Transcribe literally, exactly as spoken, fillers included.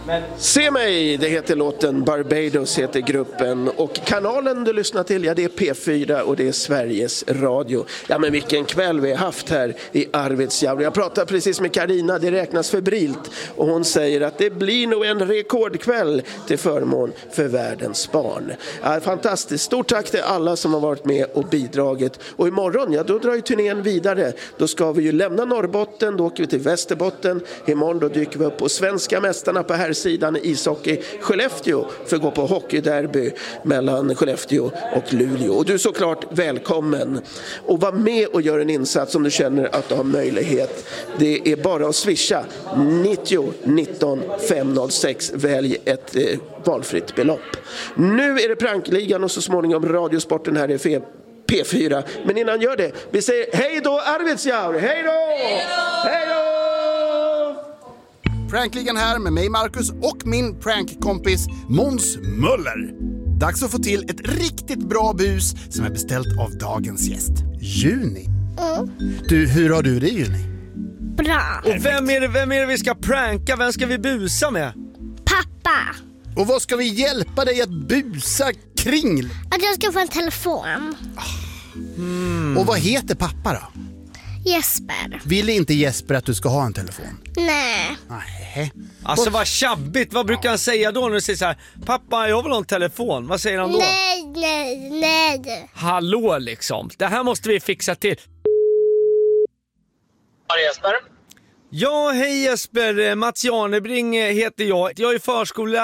Se mig, det heter låten, Barbados heter gruppen och kanalen du lyssnar till, ja det är P fyra och det är Sveriges Radio. Ja men vilken kväll vi har haft här i Arvidsjaur. Jag pratade precis med Karina, det räknas febrilt och hon säger att det blir nog en rekordkväll till förmån för världens barn. Ja, fantastiskt, stort tack till alla som har varit med och bidragit och imorgon, ja då drar ju turnén vidare. Då ska vi ju lämna Norrbotten, då åker vi till Västerbotten, imorgon då dyker vi upp på svenska mästarna på här sidan i ishockey Skellefteå för att gå på hockeyderby mellan Skellefteå och Luleå. Och du är såklart välkommen och var med och gör en insats om du känner att du har möjlighet. Det är bara att swisha nittio nitton femhundrasex. Välj ett eh, valfritt belopp. Nu är det Prankligan och så småningom Radiosporten här i P fyra. Men innan gör det, vi säger hej då Arvidsjaur! Hej då! Hej då! Prankligan här med mig Marcus och min prankkompis Måns Möller. Dags att få till ett riktigt bra bus som är beställt av dagens gäst. Juni. Mm. Du, hur har du det Juni? Bra. Och vem är det, vem är det vi ska pranka? Vem ska vi busa med? Pappa. Och vad ska vi hjälpa dig att busa kring? Att jag ska få en telefon. Mm. Och vad heter pappa då? Jesper. Vill inte Jesper att du ska ha en telefon? Nej. Nej. Alltså vad tjabbigt, vad brukar han säga då när du säger så här: pappa jag vill ha en telefon, vad säger han då? Nej, nej, nej. Hallå liksom, det här måste vi fixa till. Ja, Jesper. Ja, hej Jesper, Mats Janebring heter jag. Jag är förskollärare